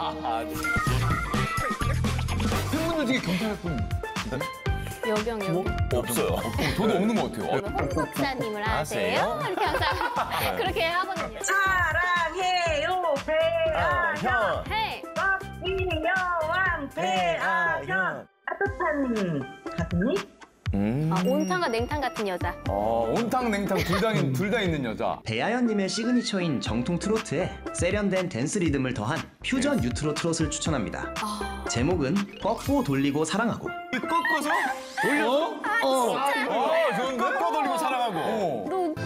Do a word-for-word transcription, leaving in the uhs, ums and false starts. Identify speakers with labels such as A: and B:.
A: 팬분들 중에 경찰분
B: 여경 여경.
C: 없어요.
A: 저도 없는 것 같아요.
B: 홍 박사님을 아세요? 이렇게 항상 그렇게 하거든요.
D: 사랑해요 배아현
B: 헤이.
D: 꺾인 여왕 배아현 따뜻한 가슴이
C: 음.
B: 아, 온탕과 냉탕 같은 여자.
A: 어, 온탕 냉탕 둘 다 둘 다 있는 여자.
E: 배아연님의 시그니처인 정통 트로트에 세련된 댄스 리듬을 더한 퓨전 유트로 트롯을 추천합니다.
B: 아,
E: 제목은 꺾고 돌리고 사랑하고.
C: 꺾어서?
A: 돌려?
B: 아,
A: 어.
B: 진짜.
A: 어, 좋은데?
C: 꺾어 돌리고 사랑하고.
A: 어.
B: 너